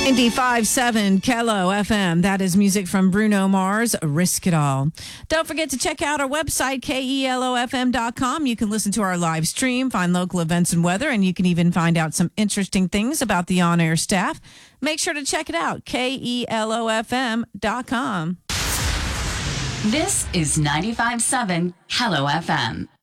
95.7 Kello FM. That is music from Bruno Mars, Risk It All. Don't forget to check out our website, KELOFM.com. You can listen to our live stream, find local events and weather, and you can even find out some interesting things about the on-air staff. Make sure to check it out, KELOFM.com. This is 95.7 Hello FM.